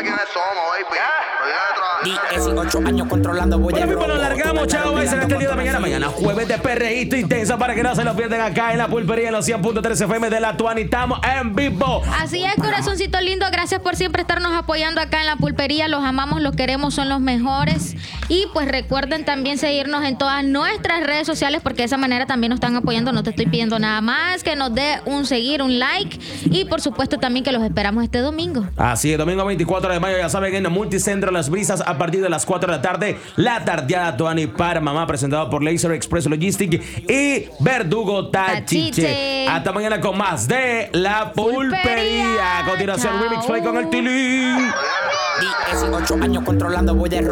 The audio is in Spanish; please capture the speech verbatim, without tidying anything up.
quiénes somos, baby. dieciocho años controlando voy Bueno, de pues nos robo. largamos, chao, en este día de mañana. Mañana jueves de perreíto intensa para que no se lo pierdan acá en la pulpería en los cien punto tres F M de la Tuani. Estamos en vivo. Así es, corazoncito lindo. Gracias por siempre estarnos apoyando acá en la pulpería. Los amamos, los queremos, son los mejores. Y pues recuerden también seguirnos en todas nuestras redes sociales porque de esa manera también nos están apoyando. No te estoy pidiendo nada más que nos dé un seguir, un like. Y por supuesto también que los esperamos este domingo. Así es, domingo veinticuatro de mayo, ya saben, en el Multicentro Las Brisas a partir de las cuatro de la tarde. La tardeada Tuani para mamá, presentado por Laser Express Logistic y Verdugo Tachiche. Tachiche. Hasta mañana con más de la pulpería. Pulpería. A continuación, Chao. Remix Play con el Tilín. dieciocho años controlando voy de robo.